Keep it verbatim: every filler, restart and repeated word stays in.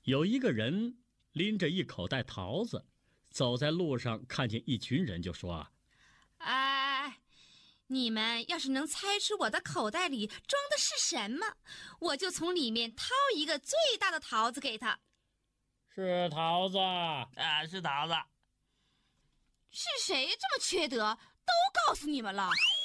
有一个人拎着一口袋桃子，走在路上，看见一群人就说： 哎，你们要是能猜出我的口袋里装的是什么，我就从里面掏一个最大的桃子给他。 是桃子啊，是桃子。 是谁这么缺德？都告诉你们了。